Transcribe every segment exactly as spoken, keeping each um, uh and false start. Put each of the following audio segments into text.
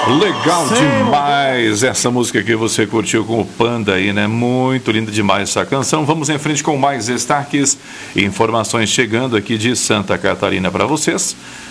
Legal demais essa música que você curtiu com o Panda aí, né? Muito linda demais essa canção. Vamos em frente com mais destaques e informações chegando aqui de Santa Catarina para vocês.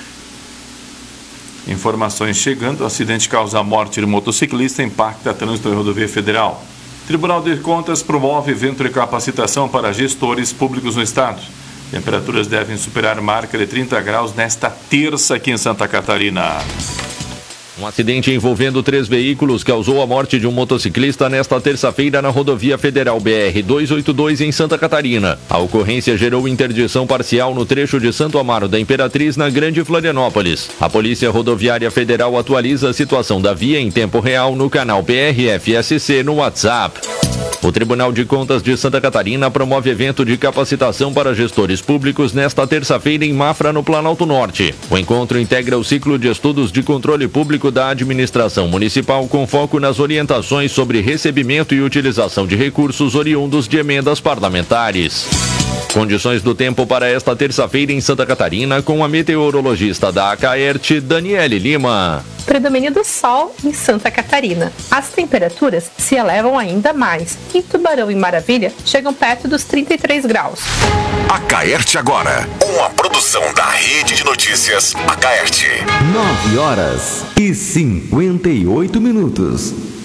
Informações chegando. Acidente causa a morte de motociclista, impacta trânsito em rodovia federal. Tribunal de Contas promove evento de capacitação para gestores públicos no estado. Temperaturas devem superar marca de trinta graus nesta terça aqui em Santa Catarina. Um acidente envolvendo três veículos causou a morte de um motociclista nesta terça-feira na rodovia federal B R duzentos e oitenta e dois em Santa Catarina. A ocorrência gerou interdição parcial no trecho de Santo Amaro da Imperatriz, na Grande Florianópolis. A Polícia Rodoviária Federal atualiza a situação da via em tempo real no canal P R F S C no WhatsApp. O Tribunal de Contas de Santa Catarina promove evento de capacitação para gestores públicos nesta terça-feira em Mafra, no Planalto Norte. O encontro integra o ciclo de estudos de controle público da administração municipal com foco nas orientações sobre recebimento e utilização de recursos oriundos de emendas parlamentares. Condições do tempo para esta terça-feira em Santa Catarina com a meteorologista da Acaerte, Daniele Lima. Predomínio do sol em Santa Catarina. As temperaturas se elevam ainda mais. Em Tubarão e Maravilha chegam perto dos trinta e três graus. Acaerte agora, uma produção da Rede de Notícias Acaerte. nove horas e cinquenta e oito minutos.